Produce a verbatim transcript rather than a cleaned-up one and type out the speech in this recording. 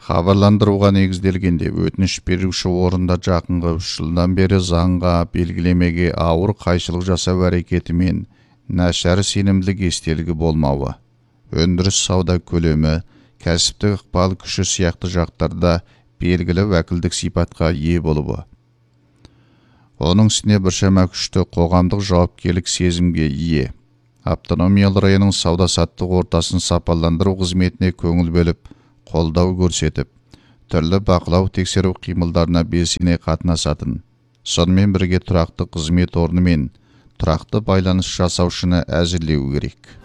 Хабарландыруға негізделгенде өтініш беруші орында жақынғы үш жылдан бері заңға белгілемеге ауыр қайшылық жасау әрекеті мен нашар сенімділік естелігі болмауы, өндіріс сауда көлемі, кәсіптік ықпал күші сияқты жақтарда белгілі уәкілдік сипатқа ие болуы. Оның үстіне біршама күшті қоғамдық жауапкерлік сезімге ие. Автономиялы районның сауда-саттық ортасын сапаландыру қызметіне көңіл бөліп, қолдау көрсетіп, түрлі бақылау тексеру қимылдарына белсене қатынасатын, сонымен бірге тұрақты қызмет орны мен тұрақты байланыс жасаушыны әзірлеу керек.